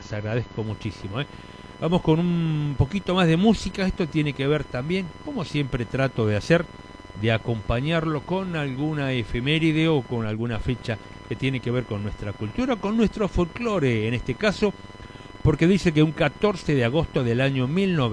les agradezco muchísimo. Vamos con un poquito más de música. Esto tiene que ver también, como siempre trato de hacer, de acompañarlo con alguna efeméride o con alguna fecha que tiene que ver con nuestra cultura, con nuestro folclore en este caso, porque dice que un 14 de agosto del año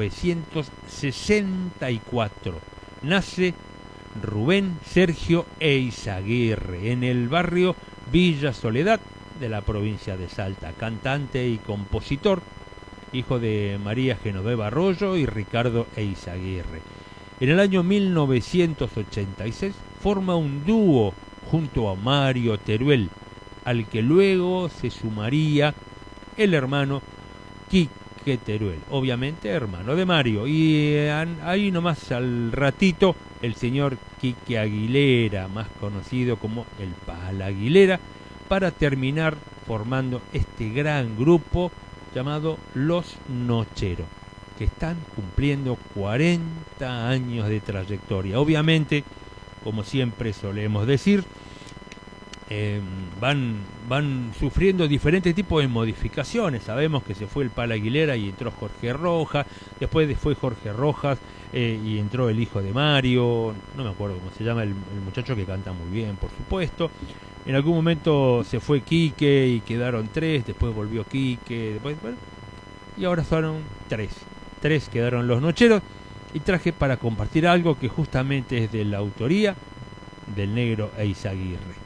1964 nace Rubén Sergio Eizaguirre en el barrio Villa Soledad de la provincia de Salta, cantante y compositor, hijo de María Genoveva Arroyo y Ricardo Eizaguirre. En el año 1986 forma un dúo junto a Mario Teruel, al que luego se sumaría el hermano Quique Teruel, obviamente hermano de Mario, y ahí nomás al ratito el señor Quique Aguilera, más conocido como el Pala Aguilera, para terminar formando este gran grupo llamado Los Nocheros, que están cumpliendo 40 años de trayectoria. Obviamente, como siempre solemos decir, van sufriendo diferentes tipos de modificaciones. Sabemos que se fue el Pala Aguilera y entró Jorge Rojas, después fue Jorge Rojas y entró el hijo de Mario, no me acuerdo cómo se llama el muchacho que canta muy bien, por supuesto. En algún momento se fue Quique y quedaron tres, después volvió Quique, después, bueno, y ahora son tres quedaron Los Nocheros, y traje para compartir algo que justamente es de la autoría del negro Eizaguirre.